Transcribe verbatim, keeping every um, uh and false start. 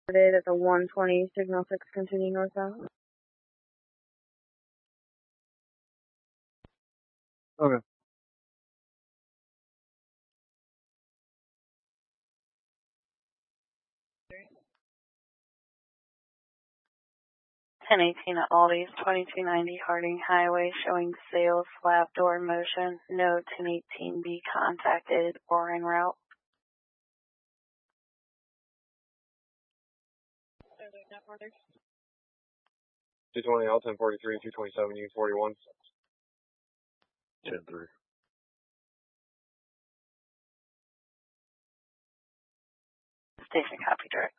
Today at the one twenty, signal six, continue northbound. Okay. ten eighteen at Aldi's, twenty-two ninety Harding Highway, showing sales slab door motion. No ten eighteen be contacted or en route. two twenty L, ten forty-three, two twenty-seven, U forty-one. ten three. Station copy direct.